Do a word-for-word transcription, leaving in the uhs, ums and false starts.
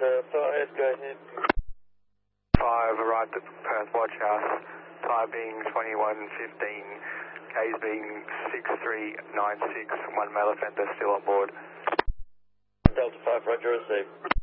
uh, five, go ahead. five, arrived at Perth Watch House, time being twenty-one fifteen, K's being six three nine six, one male offender still on board. Delta five, roger, received.